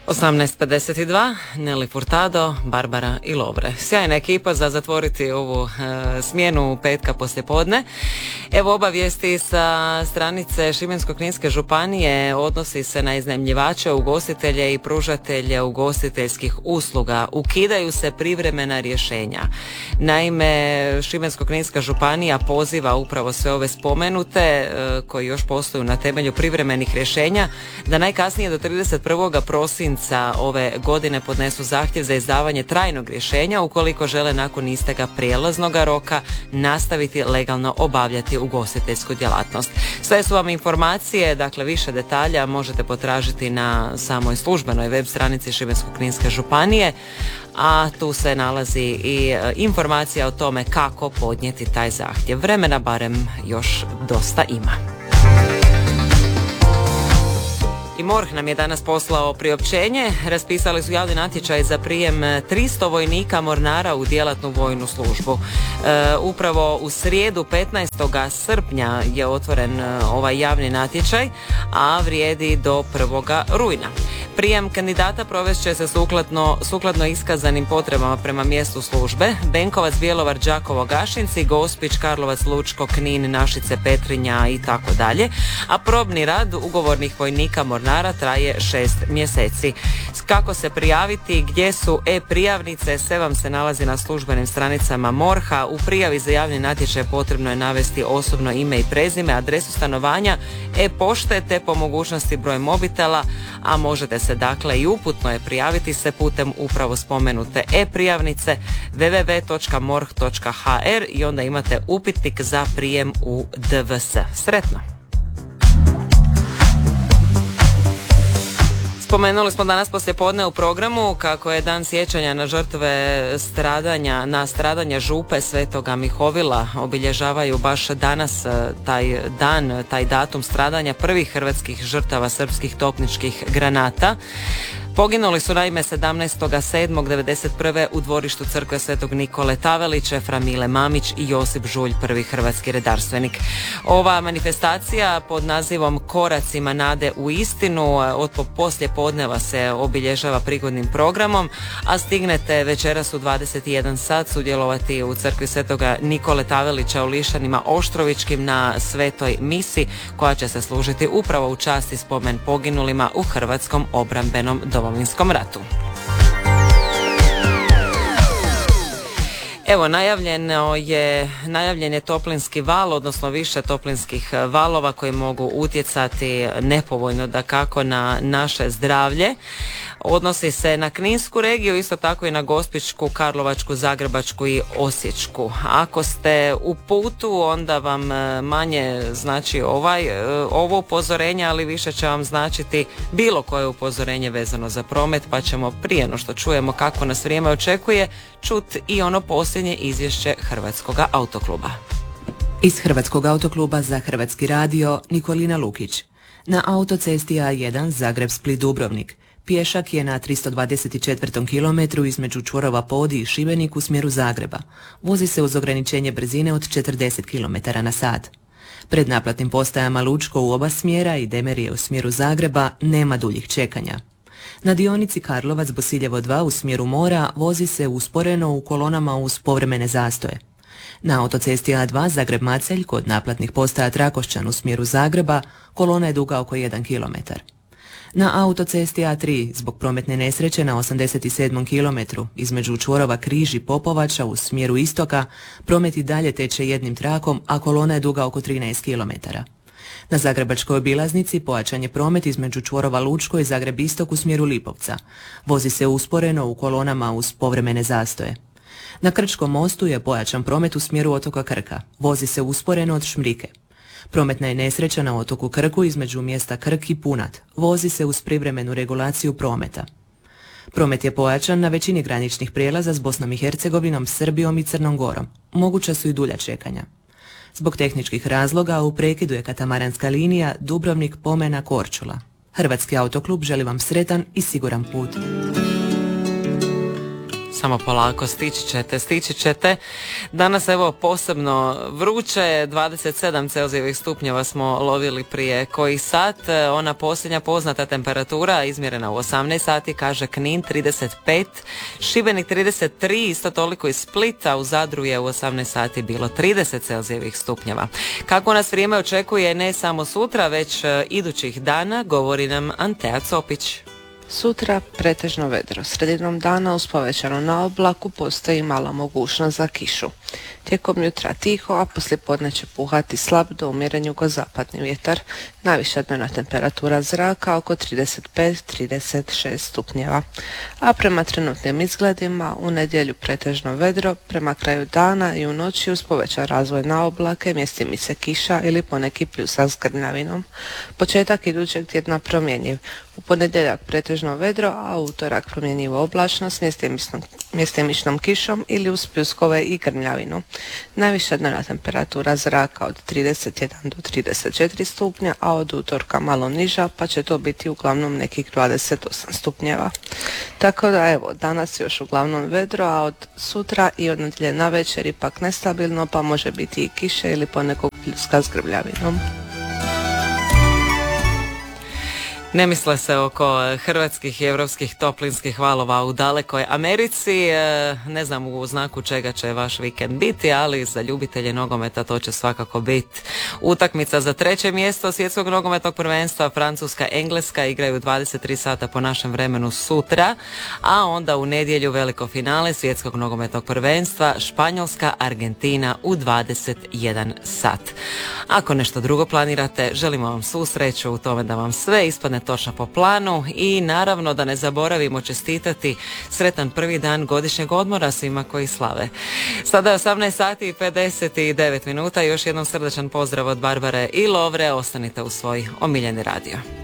18:52, Nelly Furtado, Barbara i Lovre. Sjajna ekipa za zatvoriti ovu smjenu petka poslijepodne. Evo obavijesti sa stranice Šibensko-kninske županije odnosi se na iznajmljivače, ugostitelje i pružatelje ugostiteljskih usluga. Ukidaju se privremena rješenja. Naime, Šibensko-kninska županija poziva upravo sve ove spomenute koji još posluju na temelju privremenih rješenja da najkasnije do 31. prosinca ove godine podnesu zahtjev za izdavanje trajnog rješenja ukoliko žele nakon isteka prijelaznog roka nastaviti legalno obavljati ugostiteljsku djelatnost. Sve su vam informacije, dakle više detalja možete potražiti na samoj službenoj web stranici Šibensko-kninske županije, a tu se nalazi i informacija o tome kako podnijeti taj zahtjev. Vremena barem još dosta ima. I MORH nam je danas poslao priopćenje. Raspisali su javni natječaj za prijem 300 vojnika mornara u djelatnu vojnu službu. Upravo u srijedu 15. srpnja je otvoren ovaj javni natječaj, a vrijedi do 1. rujna. Prijem kandidata provest će se sukladno iskazanim potrebama prema mjestu službe: Benkovac, Bjelovar, Đakovo, Gašinci, Gospić, Karlovac, Lučko, Knin, Našice, Petrinja i tako dalje. A probni rad ugovornih vojnika mornara traje 6 mjeseci. Kako se prijaviti, gdje su e-prijavnice, sve vam se nalazi na službenim stranicama MORH-a. U prijavi za javni natječaj potrebno je navesti osobno ime i prezime, adresu stanovanja, e-pošte te po mogućnosti broj mobitela, a možete se dakle i uputno je prijaviti se putem upravo spomenute e-prijavnice www.morh.hr i onda imate upitnik za prijem u DVS. Sretno! Spomenuli smo danas poslijepodne u programu kako je dan sjećanja na žrtve stradanja župe Svetoga Mihovila. Obilježavaju baš danas taj datum stradanja prvih hrvatskih žrtava srpskih topničkih granata. Poginuli su naime 17.7.1991. u dvorištu crkve Svetog Nikole Tavelića, Framile Mamić i Josip Žulj, prvi hrvatski redarstvenik. Ova manifestacija pod nazivom Koracima nade u istinu od poslije podneva se obilježava prigodnim programom, a stignete večeras u 21 sat sudjelovati u crkvi Svetoga Nikole Tavelića u Lišanima Oštrovičkim na svetoj misi koja će se služiti upravo u čast i spomen poginulima u Hrvatskom obrambenom Domovinskom ratu. Evo, najavljen je toplinski val, odnosno više toplinskih valova koji mogu utjecati nepovoljno dakako na naše zdravlje. Odnosi se na Kninsku regiju, isto tako i na Gospićku, Karlovačku, Zagrebačku i Osječku. Ako ste u putu, onda vam manje znači ovo upozorenje, ali više će vam značiti bilo koje upozorenje vezano za promet, pa ćemo prije no što čujemo kako nas vrijeme očekuje, čut i ono posljednje izvješće Hrvatskog autokluba. Iz Hrvatskog autokluba za Hrvatski radio Nikolina Lukić. Na autocesti A1 Zagreb-Split-Dubrovnik pješak je na 324. kilometru između čvorova Podi i Šibenik u smjeru Zagreba. Vozi se uz ograničenje brzine od 40 km/h. Pred naplatnim postajama Lučko u oba smjera i Demerije u smjeru Zagreba nema duljih čekanja. Na dionici Karlovac-Bosiljevo 2 u smjeru mora vozi se usporeno u kolonama uz povremene zastoje. Na autocesti A2 Zagreb-Macelj kod naplatnih postaja Trakošćan u smjeru Zagreba kolona je duga oko 1 km. Na autocesti A3 zbog prometne nesreće na 87. kilometru između čvorova Križ i Popovača u smjeru istoka promet i dalje teče jednim trakom, a kolona je duga oko 13 km. Na Zagrebačkoj obilaznici pojačan je promet između čvorova Lučko i Zagreb istok u smjeru Lipovca. Vozi se usporeno u kolonama uz povremene zastoje. Na Krčkom mostu je pojačan promet u smjeru otoka Krka. Vozi se usporeno od Šmrike. Prometna je nesreća na otoku Krku između mjesta Krk i Punat. Vozi se uz privremenu regulaciju prometa. Promet je pojačan na većini graničnih prijelaza s Bosnom i Hercegovinom, Srbijom i Crnom Gorom. Moguća su i dulja čekanja. Zbog tehničkih razloga u prekidu je katamaranska linija samo polako, stići ćete. Danas evo posebno vruće, 27 Celzijevih stupnjeva smo lovili prije koji sat. Ona posljednja poznata temperatura izmjerena u 18 sati, kaže Knin 35, Šibenik 33, isto toliko iz Splita, u Zadru je u 18 sati bilo 30 Celzijevih stupnjeva. Kako nas vrijeme očekuje ne samo sutra, već idućih dana, govori nam Antea Copić. Sutra pretežno vedro. Sredinom dana uz povećanu na oblaku postoji mala mogućnost za kišu. Tijekom jutra tiho, a poslijepodne će puhati slab do umjeren jugozapadni vjetar. Najviša dnevna temperatura zraka oko 35-36 stupnjeva. A prema trenutnim izgledima u nedjelju pretežno vedro, prema kraju dana i u noći uz povećan razvoj na oblake mjesti mi se kiša ili poneki pljusak s grmljavinom. Početak idućeg tjedna promjenjiv. U ponedjeljak pretežno vedro, a u utorak promjenjiva oblačnost mjestimičnom kišom ili uz pljuskove i grmljavinu. Najviša dnevna temperatura zraka od 31 do 34 stupnja, a od utorka malo niža, pa će to biti uglavnom nekih 28 stupnjeva. Tako da evo, danas još uglavnom vedro, a od sutra i od nedjelje na večer ipak nestabilno, pa može biti i kiše ili ponekog pljuska s grmljavinom. Ne misle se oko hrvatskih i europskih toplinskih valova u dalekoj Americi. Ne znam u znaku čega će vaš vikend biti, ali za ljubitelje nogometa to će svakako biti utakmica za 3. mjesto svjetskog nogometnog prvenstva. Francuska, Engleska igraju 23 sata po našem vremenu sutra, a onda u nedjelju veliko finale svjetskog nogometnog prvenstva Španjolska, Argentina u 21 sat. Ako nešto drugo planirate, želimo vam svu sreću u tome da vam sve ispadne točno po planu i naravno da ne zaboravimo čestitati sretan prvi dan godišnjeg odmora svima koji slave. Sada je 18 sati i 59 minuta. Još jednom srdačan pozdrav od Barbare i Lovre. Ostanite u svoj omiljeni radio.